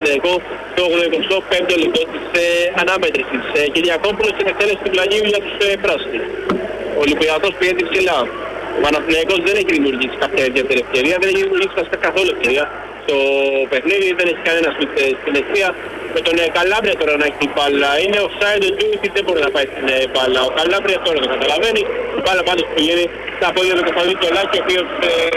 Παναθηναϊκό στο 85ο λεπτό της ανάμετρησης. Κυριακόπουλος στην εκτέλεση του πλαγίου για τους πράσινους. Ο Ολυμπιακός πιέζει ψηλά. Ο Παναθηναϊκός δεν έχει δημιουργήσει κάποια ιδιαίτερη ευκαιρία, δεν έχει δημιουργήσει καθόλου ευκαιρία στο παιχνίδι, δεν έχει κανένα στην ευθεία. Με τον Καλάμπρια τώρα να έχει την μπάλα. Είναι offside ο Τζούιθι, δεν μπορεί να πάει στην μπάλα. Ο Καλάμπρια τώρα το καταλαβαίνει. Η μπάλα πάντως πηγαίνει στα πόδια του κεφαλή του Λάκη, ο οποίος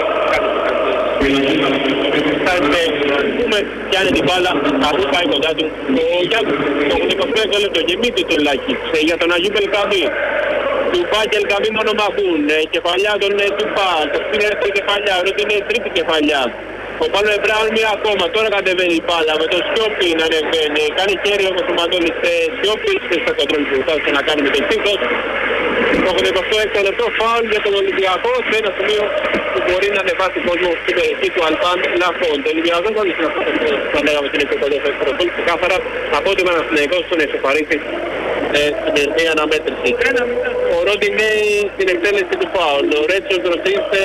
πιάνει την μπάλα αφού πάει κοντά του. Ο Γιάννης, το 25 λεπτό γεμίτη του Λάκη για τον Αγίου Πελκαβή. Τουπά και Ελκαβή μόνο μαχούν. Κεφαλιά τον Τουπά, το είναι δεύτερη κεφαλιά, ο είναι τρίτη κεφαλιά. Ο Πάλο Μπράουν μία ακόμα, τώρα κατεβαίνει η μπάλα με το Σιώπη να ανεβαίνει. Κάνει χέρι ο Κοσμαντώνης Σιώπη στο κοντρόλ που θα να κάνει με τον Τίκος. Το 26 λεπτό φάουλ για τον Ολυμπιακό σε ένα σημείο που μπορεί να ανεβάσει κόσμο στην περιοχή του Αλπάν Λαφών. Το Ολυμπιακό θα δει να λέγαμε στην εκπομπή του ξεκάθαρα από ότι ο Παναθηναϊκός τον εσωφαρίσει στην τελευταία αναμέτρηση. Ο Ροντινέι στην εκτέλεση του φάουλ. Ο Ρέτσος Δροσίστε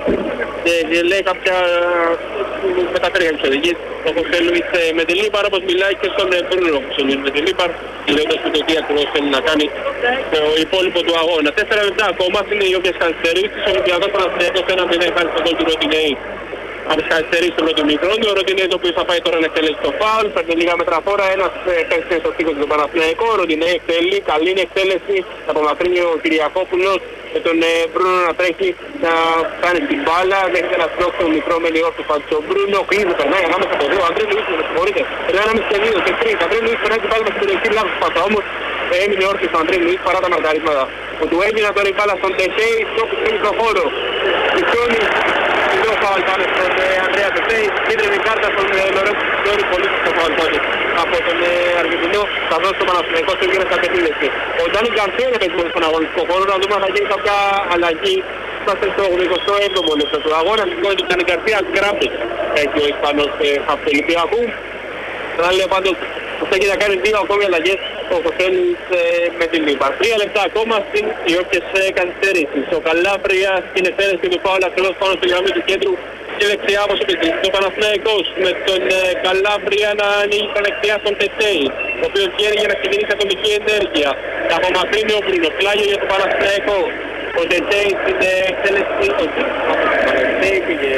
λέει κάποια μεταφέρει κάποιες οδηγίες. Ο Χωσέ Λουίς με τη Λίπαρ, όπως μιλάει και στον Μπρούνο Χωσέ Λουίς με τη Λίπαρ, λέγοντας το τι ακριβώς θέλει να κάνει το υπόλοιπο του αγώνα. 4 λεπτά ακόμα είναι οι όποιες καθυστερήσεις. Ο Ολυμπιακός Παναθηναϊκός 1-0 χάρη στον γκολ του Ροντινέι. Από τις καθυστερήσεις του πρώτου μικρόνου, ο Ροντινέι το οποίο θα πάει τώρα να εκτελέσει το φάουλ, παίρνει λίγα μέτρα φόρα, ένας παίρνει στο στίχο του Παναθηναϊκό, ο Ροντινέι εκτελεί, καλή είναι εκτέλεση, απομακρύνει ο Κυριακόπουλος, με τον Μπρούνο να τρέχει να κάνει την μπάλα, μέχρι να σπρώξει τον μικρό μελιόρ του Φαντσο Μπρούνο, κλείζει, περνάει ανάμεσα από δύο, ο Αντρέ Λουίς, με συγχωρείτε, περνάει ανάμεσα σε δύο, σε τρεις, Αντρέ Λουίς περνάει την μπάλα στην περιοχή, λάθος πάσα, όμως έμεινε όρθιος ο Αντρέ Λουίς παρά τα μαρκαρίσματα. Ο του έγινε τώρα η μπάλα στον Τεσέι, στόχος στο μικροχώρο, Ισόνι, μικρό φάουλ πάνε στον Ανδρέα Τεσέι, κίτρινη κάρτα στον Λορέντο Σιόρι, πολύ στο φάουλ πάνε από τον Αργεντινό, θα δώσει το Παναθηναϊκό στο γύρω στα επίδεση. Ο Ντάνι Γκαρσία είναι παίζει στον αγωνιστικό χώρο, να δούμε αν θα γίνει κάποια αλλαγή. Είμαστε στο 27ο λεπτό του αγώνα, λοιπόν του Ντάνι Γκαρσία, γκράμπη έχει ο Ισπανός Ολυμπιακού. Θα λέω πάντως ότι έχει να κάνει δύο ακόμη αλλαγές ο Κοσέλης με την Λίπαρ. 3 λεπτά ακόμα στην οι όποιες καθυστερήσεις. Ο Καλάμπρια στην εκτέλεση του φάουλ ακριβώς πάνω στη γραμμή του κέντρου και δεξιά όπως επίσης. Ο Παναθηναϊκός με τον Καλάμπρια να ανοίγει τα δεξιά στον Τεσέι, ο οποίος βγαίνει για να ξεκινήσει ατομική ενέργεια. Θα απομακρύνει ο Μπρούνο, πλάγιο για τον Παναθηναϊκό. Ο Τεσέι στην εκτέλεση του Παναθηναϊκού πήγε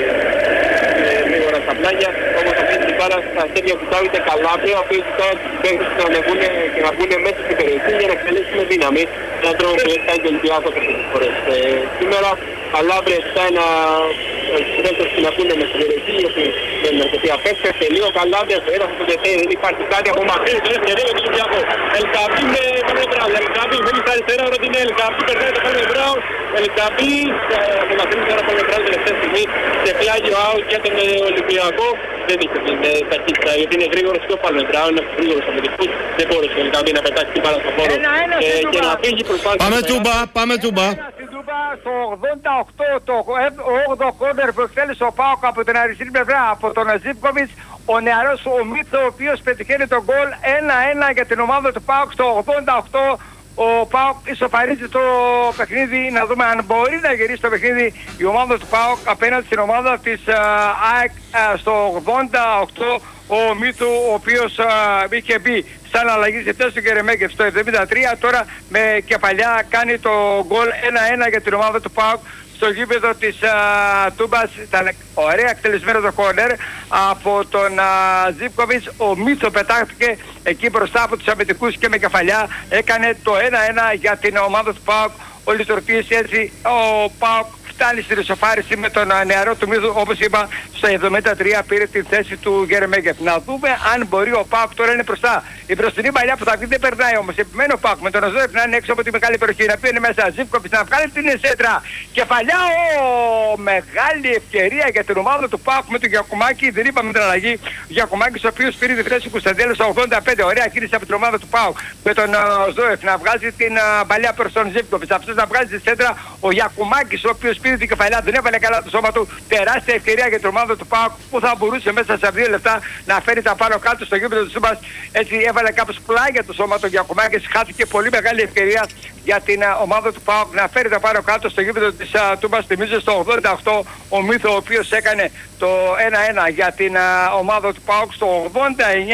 γρήγορα στα πλάγια, όμως αυτή την πάρα στα χέρια του Τάβιτε Καλάμπρια, ο οποίος τώρα παίρνει να ανεβούν και να μπουν μέσα στην περιοχή για να εκτελέσει με δύναμη. Έναν τρόπο που έχει κάνει το Ολυμπιακό πολλές φορές. Σήμερα Καλάμπρια ζητάει να εξυπηρέτως να μπουν μέσα στην περιοχή, γιατί δεν είναι αρκετή απέξια. Τελείω Καλάμπρια στο έδαφος του Τεσέι, δεν υπάρχει κάτι από μακρύ, δεν έχει ευκαιρία για τον Ολυμπιακό. Ελκαβή με Παύλο Μπράουν, Ελκαβή με στα αριστερά, ο Ροντινέι, Ελκαβή περνάει το Παύλο Μπράουν, Ελκαβή απομακρύνει τώρα Παύλο Μπράουν τελευταία στιγμή σε πλάγιο out για τον Ολυμπιακό. Δεν είχε την ταχύτητα, γιατί είναι γρήγορος και ο Παύλο Μπράουν, είναι γρήγορος αμυντικούς, δεν μπόρεσε ο Ελκαβή να πετάξει την μπάλα στον χώρο και να φύγει προσπάθεια. Πάμε Τούμπα. Στο 88 το 8ο κόρνερ που εκτέλεσε ο ΠΑΟΚ από την αριστερή πλευρά από τον Ζίβκοβιτς, ο νεαρός ο Μίτσο, ο οποίος πετυχαίνει τον γκολ 1-1 για την ομάδα του ΠΑΟΚ στο 88. Ο ΠΑΟΚ ισοφαρίζει το παιχνίδι, να δούμε αν μπορεί να γυρίσει το παιχνίδι η ομάδα του ΠΑΟΚ απέναντι στην ομάδα της ΑΕΚ στο 88. Ο Μίτσο, ο οποίος είχε μπει σαν αλλαγή σε θέση του Γερεμέγεφ στο 73, τώρα με κεφαλιά κάνει το γκολ 1-1 για την ομάδα του ΠΑΟΚ στο γήπεδο της Τούμπας. Ήταν ωραία εκτελεσμένο το κόρνερ από τον Ζίβκοβιτς. Ο Μίτσο πετάχτηκε εκεί μπροστά από τους αμυντικούς και με κεφαλιά έκανε το 1-1 για την ομάδα του ΠΑΟΚ. Ο λειτουργής έτσι ο ΠΑΟΚ φτάνει στην ισοφάριση με τον νεαρό του Μίτσο, όπως είπα, στο 73 πήρε τη θέση του Γερεμέγεφ. Να δούμε αν μπορεί ο ΠΑΟΚ τώρα είναι μπροστά. Η μπροστινή παλιά που θα βγει δεν περνάει όμως. Επιμένει ο ΠΑΟΚ με τον Αζόεφ να είναι έξω από τη μεγάλη περιοχή, να πήγαινε μέσα Ζίβκοβιτς να βγάλει την σέντρα. Κεφαλιά, μεγάλη ευκαιρία για την ομάδα του ΠΑΟΚ με τον Γιακουμάκη. Δεν είπαμε την αλλαγή. Ο Γιακουμάκης, ο οποίος πήρε τη θέση του Κωνσταντέλου στο 85. Ωραία κίνηση από την ομάδα του ΠΑΟΚ με τον Αζόεφ να βγάζει την παλιά προς τον Ζίβκοβιτς. Αυτός να βγάζει τη σέντρα. Ο Γιακουμάκης, ο οποίος πήρε την κεφαλιά, δεν έβαλε καλά το σώμα του. Τεράστια ευκαιρία για την ομάδα του ΠΑΟΚ που θα μπορούσε μέσα σε 2 λεπτά να φέρει τα πάνω κάτω στο γήπεδο του Τούμπας. Έτσι έβαλε κάπως πλάγια το σώμα του Γιακουμάκης. Χάθηκε πολύ μεγάλη ευκαιρία για την ομάδα του ΠΑΟΚ να φέρει τα πάνω κάτω στο γήπεδο της Τούμπας. Θυμίζω στο 88 ο Μίθο, ο οποίος έκανε το 1-1 για την ομάδα του ΠΑΟΚ. Στο 89